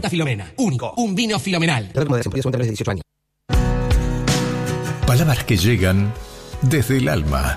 Santa Filomena. Único. Un vino filomenal. Palabras que llegan desde el alma.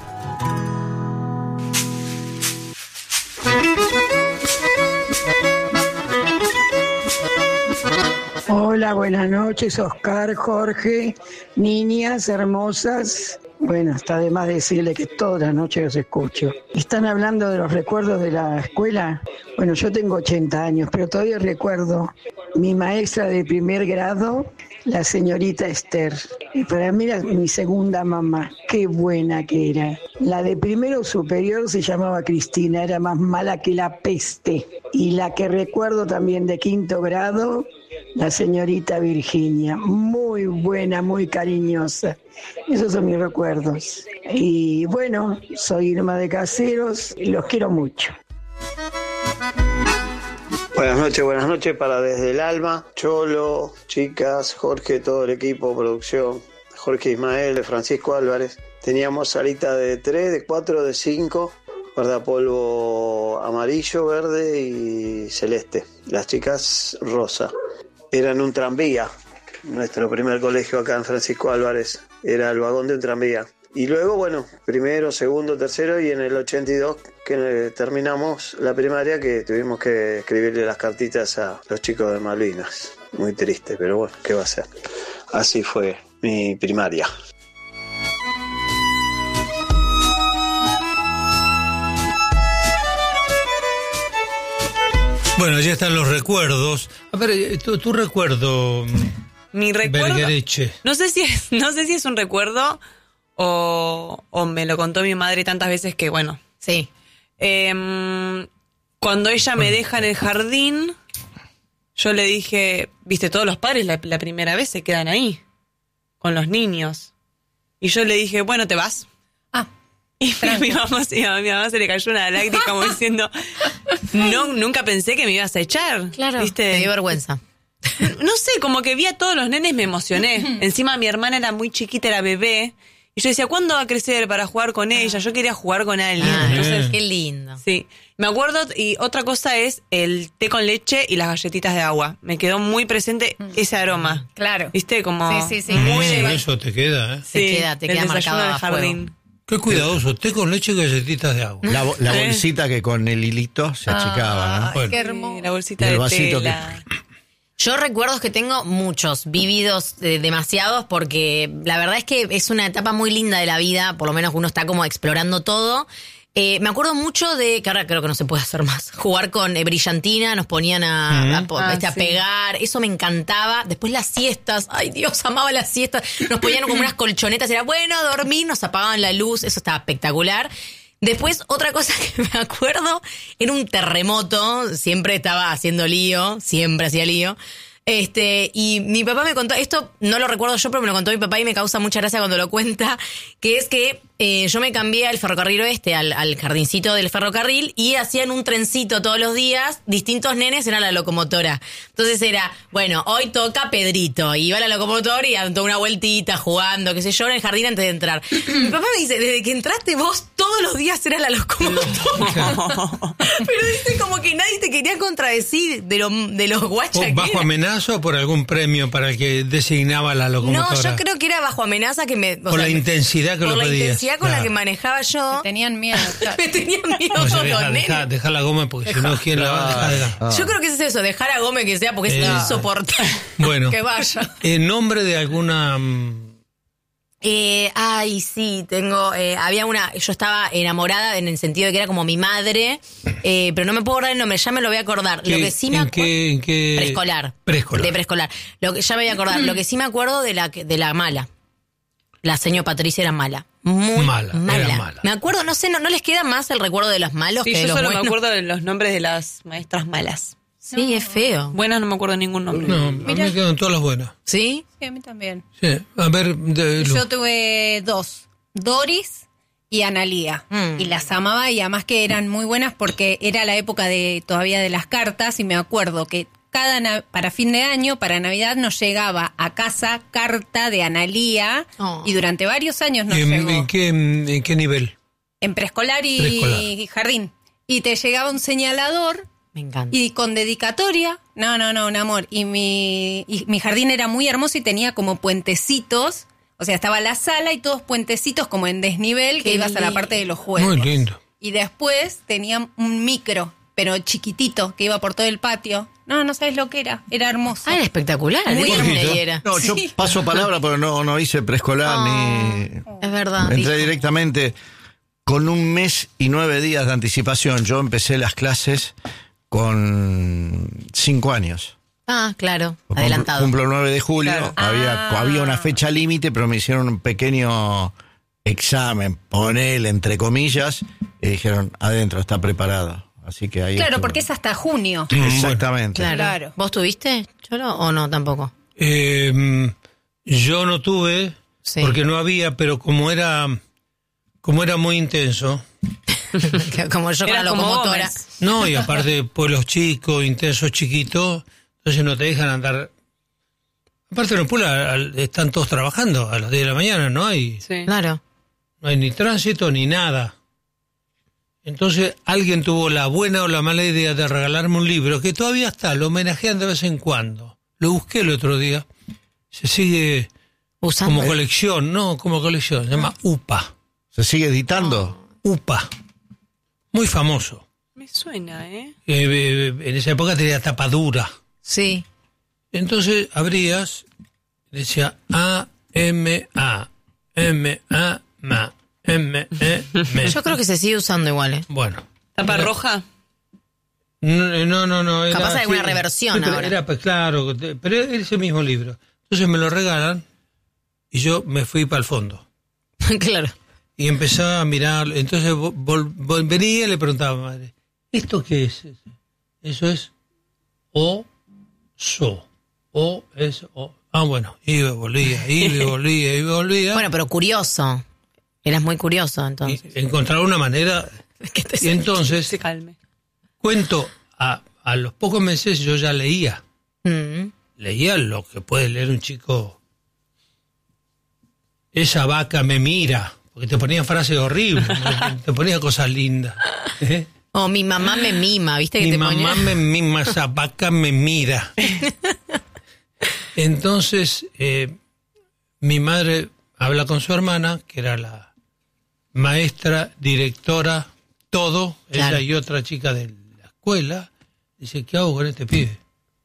Hola, buenas noches, Oscar, Jorge, niñas hermosas. Bueno, está de más decirle que todas las noches los escucho. ¿Están hablando de los recuerdos de la escuela? Bueno, yo tengo 80 años, pero todavía recuerdo mi maestra de primer grado, la señorita Esther. Y para mí era mi segunda mamá. Qué buena que era. La de primero superior se llamaba Cristina, era más mala que la peste. Y la que recuerdo también de quinto grado, la señorita Virginia, muy buena, muy cariñosa. Esos son mis recuerdos. Y bueno, soy Irma de Caseros y los quiero mucho. Buenas noches para Desde el Alma, Cholo, chicas, Jorge, todo el equipo, producción, Jorge Ismael, Francisco Álvarez. Teníamos salita de 3, de 4, de 5, guardapolvo amarillo, verde y celeste. Las chicas rosa. Eran un tranvía. Nuestro primer colegio acá en Francisco Álvarez era el vagón de un tranvía. Y luego, bueno, primero, segundo, tercero y en el 82 que terminamos la primaria que tuvimos que escribirle las cartitas a los chicos de Malvinas. Muy triste, pero bueno, ¿qué va a ser? Así fue mi primaria. Bueno, ya están los recuerdos. A ver, tu recuerdo. Mi recuerdo. Bergereche. No sé si es un recuerdo o me lo contó mi madre tantas veces que, bueno. Sí. Cuando ella me deja en el jardín, yo le dije, viste, todos los padres la primera vez se quedan ahí, con los niños. Y yo le dije, bueno, ¿te vas? Y a mi mamá se le cayó una lágrima como diciendo, no, nunca pensé que me ibas a echar. Claro, ¿viste? te dio vergüenza. No sé, como que vi a todos los nenes, me emocioné. Encima mi hermana era muy chiquita, era bebé. Y yo decía, ¿cuándo va a crecer para jugar con ella? Yo quería jugar con alguien. Entonces, qué lindo. Sí, me acuerdo. Y otra cosa es el té con leche y las galletitas de agua. Me quedó muy presente ese aroma. Claro. ¿Viste? Como Sí. muy eso te queda, ¿eh? Sí, te queda marcado del a jardín. Qué cuidadoso, té con leche y galletitas de agua. La bolsita que con el hilito se achicaba, ¿no? Bueno. Qué hermoso. La bolsita Y el de vasito tela. Yo recuerdos que tengo muchos, vividos demasiados, porque la verdad es que es una etapa muy linda de la vida, por lo menos uno está como explorando todo. Me acuerdo mucho de, que ahora creo que no se puede hacer más, jugar con brillantina, nos ponían a pegar, eso me encantaba. Después las siestas, ay Dios, amaba las siestas, nos ponían como unas colchonetas, era bueno, a dormir, nos apagaban la luz, eso estaba espectacular. Después, otra cosa que me acuerdo, era un terremoto, siempre estaba haciendo lío, siempre hacía lío. Y mi papá me contó, esto no lo recuerdo yo, pero me lo contó mi papá y me causa mucha gracia cuando lo cuenta, que es que yo me cambié al ferrocarril oeste, al jardincito del ferrocarril, y hacían un trencito todos los días, distintos nenes eran la locomotora. Entonces era, bueno, hoy toca Pedrito, y iba a la locomotora y dando una vueltita, jugando, qué sé yo, en el jardín antes de entrar. Mi papá me dice, desde que entraste vos, todos los días eras la locomotora. Pero dice como que nadie te quería contradecir de los guachas que ¿Bajo amenaza o por algún premio para el que designaba la locomotora? No, yo creo que era bajo amenaza que me... Por la intensidad que lo pedías. Por la intensidad con la que manejaba yo. Tenían miedo. Me tenían miedo No, todos los nenes. deja la goma porque si no, ¿quién la va a dejar? Yo creo que es eso, dejar a Gómez que sea porque es insoportable. Bueno. Que vaya. ¿En nombre de alguna...? Sí, tengo... yo estaba enamorada en el sentido de que era como mi madre, pero no me puedo acordar el nombre, ya me lo voy a acordar. Lo que sí me ¿En qué? Preescolar. Preescolar. De preescolar. Ya me voy a acordar. Lo que sí me acuerdo de la mala. La señora Patricia era mala. Muy mala. Era mala. Me acuerdo, no sé, no les queda más el recuerdo de los malos Sí, que de yo los solo buenos. me acuerdo de los nombres de las maestras malas. Sí, es feo. Buenas no me acuerdo ningún nombre. No, a mí me quedan todas las buenas. ¿Sí? Sí, a mí también. Sí, a ver... Yo tuve dos, Doris y Analía. Y las amaba y además que eran muy buenas porque era la época todavía de las cartas y me acuerdo que para fin de año, para Navidad, nos llegaba a casa carta de Analía y durante varios años nos llegó. ¿En qué nivel? En preescolar y jardín. Y te llegaba un señalador Me encanta. Y con dedicatoria, no, un amor. Y mi jardín era muy hermoso y tenía como puentecitos. O sea, estaba la sala y todos puentecitos como en desnivel que ibas a la parte de los juegos. Muy lindo. Y después tenía un micro, pero chiquitito, que iba por todo el patio. No sabes lo que era. Era hermoso. Ah, era espectacular. Muy hermoso. Era. No, yo paso palabra porque no hice preescolar ni... Es verdad. Entré directamente con 1 mes y 9 días de anticipación. Yo empecé las clases con 5 años. Ah, claro, adelantado. Cumplo el 9 de julio, Claro. había una fecha límite, pero me hicieron un pequeño examen, ponele entre comillas, y dijeron, adentro, está preparado. Así que ahí Claro, estuve. porque es hasta junio. Exactamente. Claro. ¿Vos tuviste, Cholo, o no tampoco? Yo no tuve, Sí. porque no había, pero como era muy intenso, Como yo con Era la como locomotora. Gómez. no, y aparte pueblos chicos, intensos chiquitos, entonces no te dejan andar. Aparte en el pueblo están todos trabajando a las 10 de la mañana, no hay Claro. ni tránsito ni nada. Entonces alguien tuvo la buena o la mala idea de regalarme un libro que todavía está, lo homenajean de vez en cuando. Lo busqué el otro día, se sigue Usando. como colección, se llama UPA. ¿Se sigue editando? UPA, muy famoso. Me suena, ¿eh? En esa época tenía tapa dura. Sí. Entonces abrías, decía A-M-A, M-A, M-A, M-E-M. Yo creo que se sigue usando igual, ¿eh? Bueno. ¿Tapa roja? No. Era, Capaz hay alguna reversión pero ahora. Era, pues, claro, pero era ese mismo libro. Entonces me lo regalan y yo me fui para el fondo. Claro. Y empezaba a mirar, entonces venía y le preguntaba a mi madre, ¿esto qué es? Eso es oso. O es o. Ah, bueno, iba y volvía. Bueno, pero curioso. Eras muy curioso, entonces. Y encontrar una manera. Y entonces, Se calme. cuento, a los pocos meses yo ya leía. Mm. Leía lo que puede leer un chico. Esa vaca me mira. Porque te ponían frases horribles, te ponían cosas lindas. ¿Eh? O mi mamá me mima, ¿viste? Que Mi te mamá ponía? me mima, esa vaca me mira. Entonces, mi madre habla con su hermana, que era la maestra, directora, todo, Claro. ella y otra chica de la escuela. Dice, ¿qué hago con este pibe?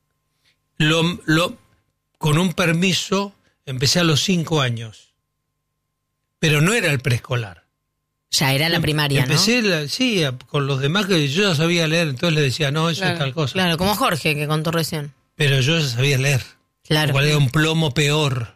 Con un permiso, empecé a los 5 años. Pero no era el preescolar. Ya era la primaria, ¿no? Empecé, con los demás que yo ya sabía leer, entonces le decía, no, eso Claro. es tal cosa. Claro, como Jorge, que contó recién. Pero yo ya sabía leer. Claro. Cuál era un plomo peor.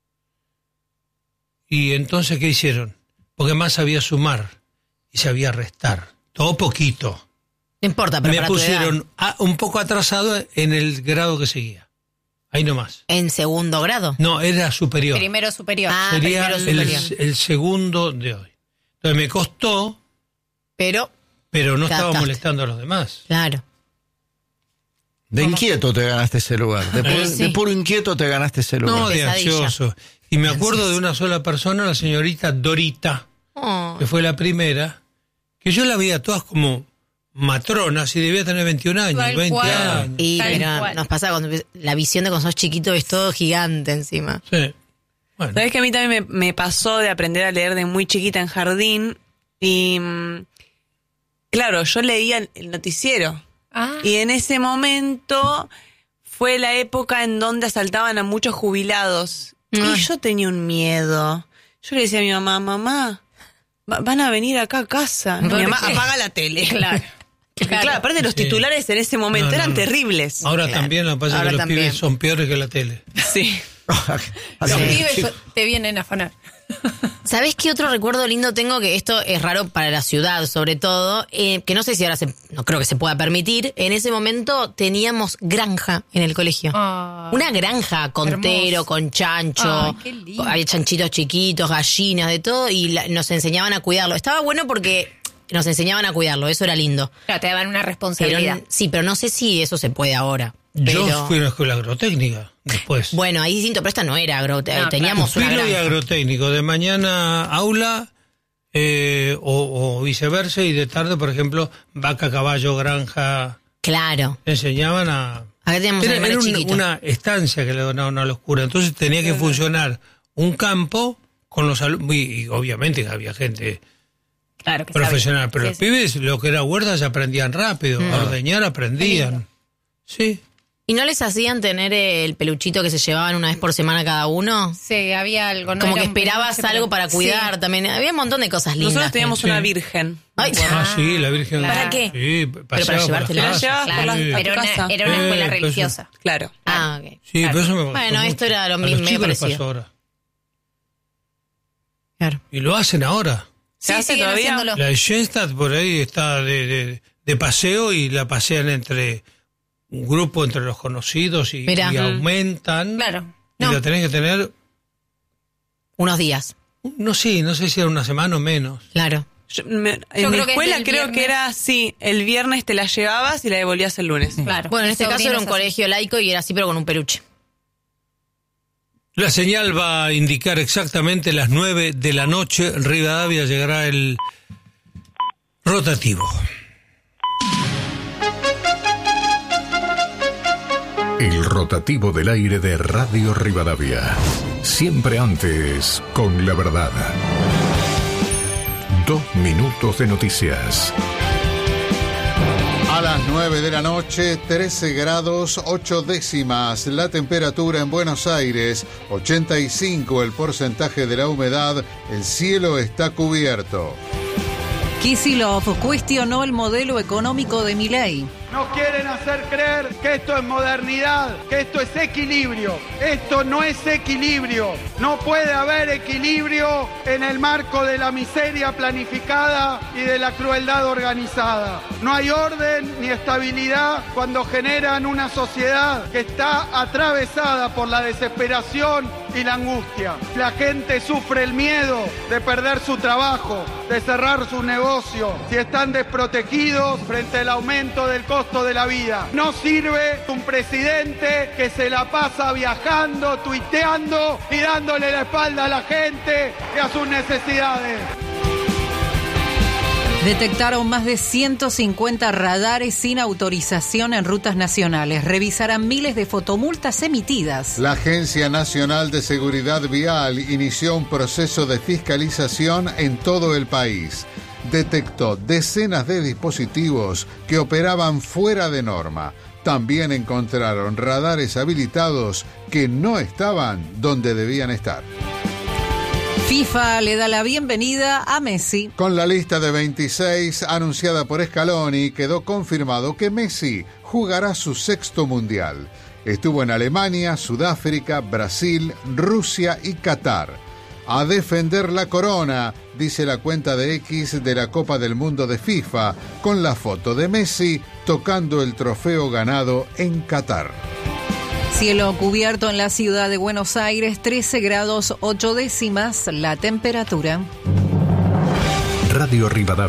Y entonces, ¿qué hicieron? Porque más sabía sumar y sabía restar. Todo poquito. No importa, pero Me para tu edad. pusieron un poco atrasado en el grado que seguía. Ahí nomás. ¿En segundo grado? No, era superior. Primero superior. Ah, Sería primero superior. el segundo de hoy. Entonces me costó, Pero, pero no Te estaba adaptaste. molestando a los demás. claro. De inquieto te ganaste ese lugar. Sí. De puro inquieto te ganaste ese lugar. No, de Pesadilla. ansioso. Y me acuerdo de una sola persona, la señorita Dorita, Oh, que fue la primera, que yo la veía todas como matronas y debía tener 21 años, Tal 20 cual. años. y Tal pero cual. nos pasa cuando la visión de cuando sos chiquito es todo gigante encima. Sí. Bueno, ¿Sabes que a mí también me pasó de aprender a leer de muy chiquita en jardín? Y claro, yo leía el noticiero. Ah, Y en ese momento fue la época en donde asaltaban a muchos jubilados. Ay. Y yo tenía un miedo. Yo le decía a mi mamá, van a venir acá a casa. Y mi ¿Por mamá, qué? apaga la tele. claro. Claro, aparte los Sí. titulares en ese momento No, no, eran no. terribles. ahora Claro. también, lo que pasa es Ahora que los también. pibes son peores que la tele. Sí. Los Sí. pibes te vienen a afanar. ¿Sabés qué otro recuerdo lindo tengo? Que esto es raro para la ciudad, sobre todo, que no sé si ahora no creo que se pueda permitir. En ese momento teníamos granja en el colegio. Ah. Una granja con Hermoso. tero, con chancho. Ay, qué lindo. Había chanchitos chiquitos, gallinas, de todo, y nos enseñaban a cuidarlo. Estaba bueno porque nos enseñaban a cuidarlo, eso era lindo. Claro, te daban una Pero, responsabilidad. sí, pero no sé si eso se puede ahora. Yo Pero- fui a una escuela agrotécnica después. Bueno, ahí distinto, pero esta no era teníamos una Pupilo y granja. agrotécnico. De mañana aula o viceversa. Y de tarde, por ejemplo, vaca, caballo, granja, Claro. Enseñaban a... Acá teníamos Era chiquitos. una estancia que le donaban a los curas. Entonces tenía que funcionar un campo con los alumnos. Y obviamente había gente Claro que profesional, sabía. pero Sí, los sí. pibes, lo que era huertas, aprendían rápido. A ordeñar aprendían. Sí. ¿Y no les hacían tener el peluchito que se llevaban una vez por semana cada uno? Sí, había algo. No Como era que un esperabas peluche, algo pero- para cuidar también. Había un montón de cosas lindas. Nosotros teníamos Sí. una virgen. Ay, Sí, la Virgen. ¿Para qué? Sí, para paseaba por llevártela. las La llevabas casas. por las- Sí. a tu Pero casa. era una escuela entonces- religiosa. Claro. Ah, ok. Sí, pero eso me gustó Bueno, esto mucho. era lo A mismo, los me chicos les parecía. pasó ahora. Claro. Y lo hacen ahora. ¿Se hace siguen todavía? haciéndolo. La de Schoenstatt por ahí está de paseo y la pasean entre un grupo, entre los conocidos y Mirá. aumentan. Claro. Y No. la tenés que tener, Unos días. no sé si era una semana o menos. Claro. En mi creo que es escuela del creo que viernes. era así, el viernes te la llevabas y la devolvías el lunes. Claro. Bueno, en Mis este caso era un sobrinos así. colegio laico y era así, pero con un peluche. La señal va a indicar exactamente las 9 de la noche. En Rivadavia llegará el rotativo. El rotativo del aire de Radio Rivadavia. Siempre antes, con la verdad. 2 minutos de noticias. A las 9 de la noche, 13 grados 8 décimas. La temperatura en Buenos Aires, 85 el porcentaje de la humedad. El cielo está cubierto. Kicillof cuestionó el modelo económico de Milei. Nos quieren hacer creer que esto es modernidad, que esto es equilibrio. Esto no es equilibrio. No puede haber equilibrio en el marco de la miseria planificada y de la crueldad organizada. No hay orden ni estabilidad cuando generan una sociedad que está atravesada por la desesperación y la angustia. La gente sufre el miedo de perder su trabajo, de cerrar su negocio, si están desprotegidos frente al aumento del costo de la vida. No sirve un presidente que se la pasa viajando, tuiteando y dándole la espalda a la gente y a sus necesidades. Detectaron más de 150 radares sin autorización en rutas nacionales. Revisarán miles de fotomultas emitidas. La Agencia Nacional de Seguridad Vial inició un proceso de fiscalización en todo el país. Detectó decenas de dispositivos que operaban fuera de norma. También encontraron radares habilitados que no estaban donde debían estar. FIFA le da la bienvenida a Messi. Con la lista de 26 anunciada por Scaloni, quedó confirmado que Messi jugará su 6º mundial. Estuvo en Alemania, Sudáfrica, Brasil, Rusia y Qatar. A defender la corona, dice la cuenta de X de la Copa del Mundo de FIFA, con la foto de Messi tocando el trofeo ganado en Qatar. Cielo cubierto en la ciudad de Buenos Aires, 13 grados 8 décimas la temperatura. Radio Rivadavia.